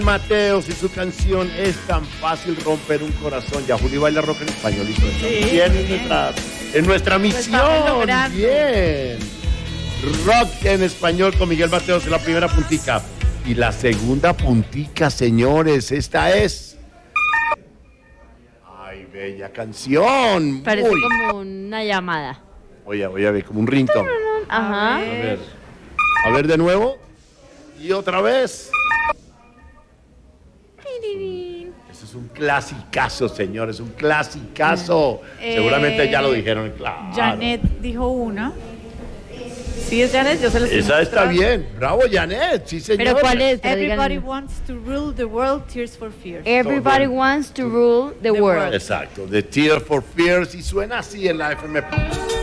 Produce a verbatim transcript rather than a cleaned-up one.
Mateos y su canción Es tan fácil romper un corazón. Ya Juli baila rock en españolito. Sí, bien, sí. en nuestra, en nuestra misión. Bien. Rock en español con Miguel Mateos en la primera puntica. Y la segunda puntica, señores, esta es... Ay, bella canción. Parece Uy. como una llamada. Oye, oye, a ver, como un ringtone. Ajá. A ver. A ver de nuevo. Y otra vez. Eso es un clasicazo, señores, un clasicazo. Eh, Seguramente ya lo dijeron, claro. Janet dijo una. Sí, es Janet, yo se los Esa está bien. Bravo, Janet. Sí, señor. ¿Pero cuál es? Pero Everybody digan- wants to rule the world, Tears for Fears. Everybody Todo. wants to rule the The world. world. Exacto. The Tear for Fears. Y suena así en la F M P.